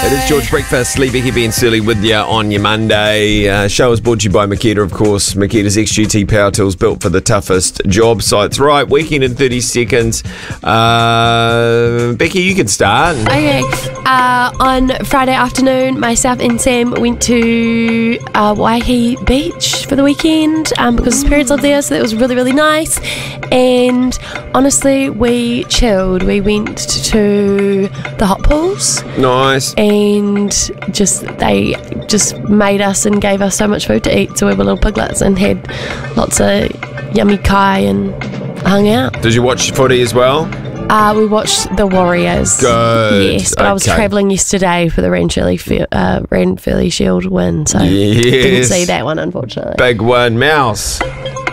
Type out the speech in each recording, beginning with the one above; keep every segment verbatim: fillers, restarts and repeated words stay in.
It is George Breakfast, Lee, Becky, Ben Surly with you on your Monday. Uh, show is brought to you by Makita, of course. Makita's X G T power tools built for the toughest job sites. Right, weekend in thirty seconds. Uh, Becky, you can start. Okay. Uh, on Friday afternoon, myself and Sam went to uh, Waihi Beach for the weekend um, because his parents live there, so that was really, really nice. And honestly, we chilled. We went to the hot pools. Nice. And just they just made us and gave us so much food to eat, so we were little piglets and had lots of yummy kai and hung out. Did you watch footy as well? Uh, we watched the Warriors. Good. Yes, but okay. I was travelling yesterday for the Ranfurly uh, Ranfurly Shield win, so yes. didn't see that one, unfortunately. Big one. Mouse.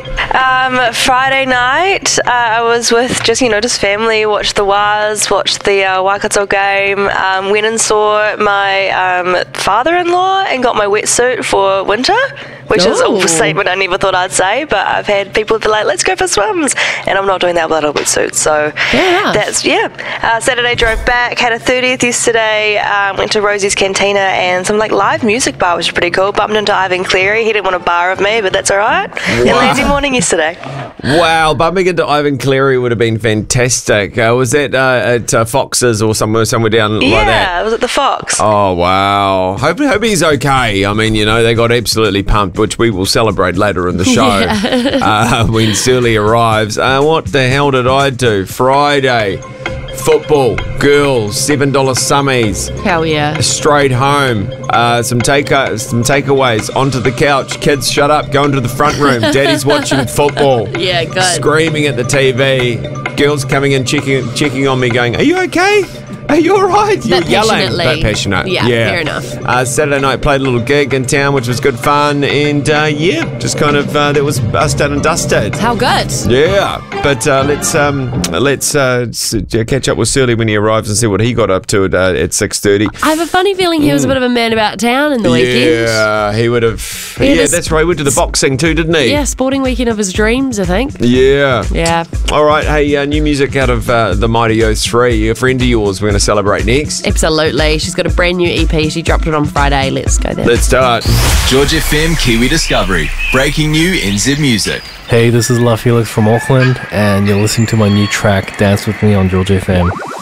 Um, Friday night, uh, I was with just, you know, just family, watched the Waz, watched the uh, Waikato game, um, went and saw my um, father-in-law and got my wetsuit for winter, which Ooh. is a statement I never thought I'd say, but I've had people be like, let's go for swims, and I'm not doing that without a wetsuit, so yeah. that's, yeah. Uh, Saturday drove back, had a thirtieth yesterday, um, went to Rosie's Cantina and some like live music bar, which was pretty cool, bumped into Ivan Cleary, he didn't want a bar of me, but that's alright, wow. And lazy morning yesterday. Wow, bumping into Ivan Cleary would have been fantastic. Uh, was that uh, at uh, Fox's or somewhere somewhere down yeah, like that? Yeah, it was at the Fox. Oh, wow. Hope, hope he's okay. I mean, you know, they got absolutely pumped, which we will celebrate later in the show yeah. uh, when Surly arrives. Uh, what the hell did I do? Friday. Football, girls, seven dollar summies. Hell yeah. Straight home. Uh, some take some takeaways. Onto the couch. Kids, shut up. Go into the front room. Daddy's watching football. Yeah, good. Screaming at the T V. Girls coming in, checking checking on me, going, "Are you okay? Are you all right?" You're yelling. But passionate. Yeah, yeah, fair enough. Uh, Saturday night, played a little gig in town, which was good fun. And, uh, yeah, just kind of, uh, that was us done and dusted. How good. Yeah. But uh, let's um, let's uh, catch up with Surly when he arrives and see what he got up to at, uh, at six thirty. I have a funny feeling he was a bit of a man about town in the weekend. Yeah, he would have. He yeah, that's right. He went to the boxing too, didn't he? Yeah, sporting weekend of his dreams, I think. Yeah. Yeah. All right. Hey, uh, new music out of uh, the Mighty O three. A friend of yours we're going to celebrate next. Absolutely. She's got a brand new E P. She dropped it on Friday. Let's go there. Let's start. George F M Kiwi Discovery. Breaking new N Z music. Hey, this is La Felix from Auckland, and you're listening to my new track, Dance With Me, on George F M.